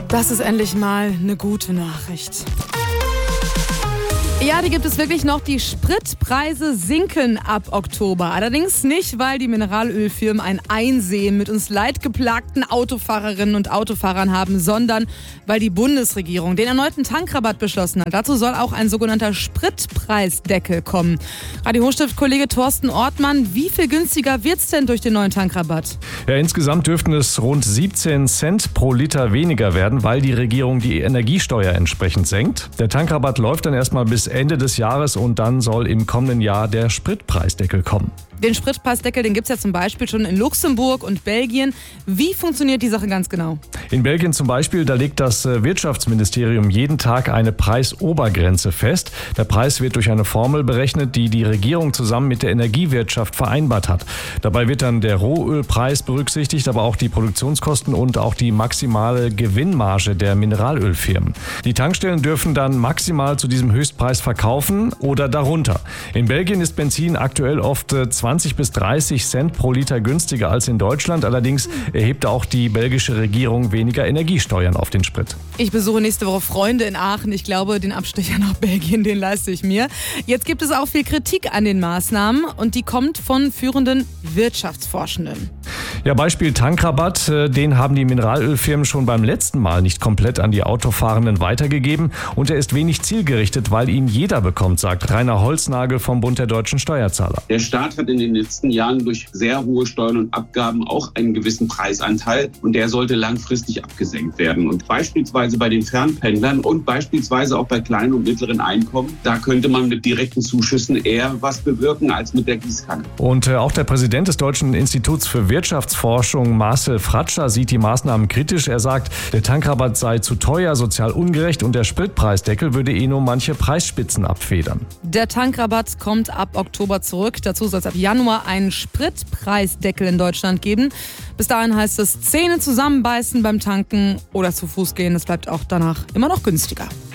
Das ist endlich mal eine gute Nachricht. Ja, die gibt es wirklich noch. Die Spritpreise sinken ab Oktober. Allerdings nicht, weil die Mineralölfirmen ein Einsehen mit uns leidgeplagten Autofahrerinnen und Autofahrern haben, sondern weil die Bundesregierung den erneuten Tankrabatt beschlossen hat. Dazu soll auch ein sogenannter Spritpreisdeckel kommen. Radio-Hochstift-Kollege Thorsten Ortmann, wie viel günstiger wird's denn durch den neuen Tankrabatt? Ja, insgesamt dürften es rund 17 Cent pro Liter weniger werden, weil die Regierung die Energiesteuer entsprechend senkt. Der Tankrabatt läuft dann erstmal bis Ende des Jahres und dann soll im kommenden Jahr der Spritpreisdeckel kommen. Den Spritpreisdeckel, den gibt es ja zum Beispiel schon in Luxemburg und Belgien. Wie funktioniert die Sache ganz genau? In Belgien zum Beispiel, da legt das Wirtschaftsministerium jeden Tag eine Preisobergrenze fest. Der Preis wird durch eine Formel berechnet, die die Regierung zusammen mit der Energiewirtschaft vereinbart hat. Dabei wird dann der Rohölpreis berücksichtigt, aber auch die Produktionskosten und auch die maximale Gewinnmarge der Mineralölfirmen. Die Tankstellen dürfen dann maximal zu diesem Höchstpreis verkaufen oder darunter. In Belgien ist Benzin aktuell oft 20 bis 30 Cent pro Liter günstiger als in Deutschland. Allerdings erhebt auch die belgische Regierung weniger Energiesteuern auf den Sprit. Ich besuche nächste Woche Freunde in Aachen. Ich glaube, den Abstecher nach Belgien, den leiste ich mir. Jetzt gibt es auch viel Kritik an den Maßnahmen und die kommt von führenden Wirtschaftsforschenden. Ja, Beispiel Tankrabatt, den haben die Mineralölfirmen schon beim letzten Mal nicht komplett an die Autofahrenden weitergegeben und er ist wenig zielgerichtet, weil ihn jeder bekommt, sagt Rainer Holznagel vom Bund der deutschen Steuerzahler. Der Staat hat in den letzten Jahren durch sehr hohe Steuern und Abgaben auch einen gewissen Preisanteil und der sollte langfristig abgesenkt werden. Und beispielsweise bei den Fernpendlern und beispielsweise auch bei kleinen und mittleren Einkommen, da könnte man mit direkten Zuschüssen eher was bewirken als mit der Gießkanne. Und auch der Präsident des Deutschen Instituts für Wirtschaftsforschung, Marcel Fratscher, sieht die Maßnahmen kritisch. Er sagt, der Tankrabatt sei zu teuer, sozial ungerecht und der Spritpreisdeckel würde nur manche Preisspitzen abfedern. Der Tankrabatt kommt ab Oktober zurück. Dazu soll es ab Januar einen Spritpreisdeckel in Deutschland geben. Bis dahin heißt es Zähne zusammenbeißen beim Tanken oder zu Fuß gehen. Es bleibt auch danach immer noch günstiger.